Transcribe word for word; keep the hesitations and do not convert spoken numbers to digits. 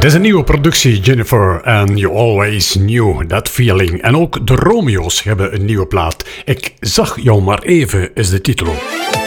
Het is een nieuwe productie, Jennifer, and You Always Knew That Feeling. En ook de Romeo's hebben een nieuwe plaat. Ik zag jou maar even, is de titel.